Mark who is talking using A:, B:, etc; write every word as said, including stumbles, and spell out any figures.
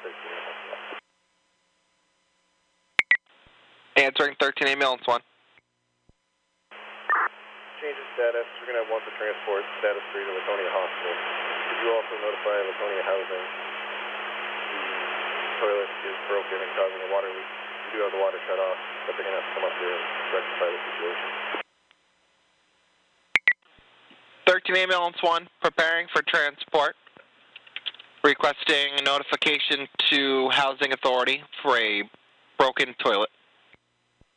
A: Answering thirteen ambulance one.
B: Change of status. We're going to have one for transport, status three to Laconia Hospital. Could you also notify Laconia Housing the toilet is broken and causing a water leak? We do have the water shut off, but they're going to have to come up here and rectify the situation.
A: thirteen ambulance one, preparing for transport. Requesting notification to Housing Authority for a broken toilet.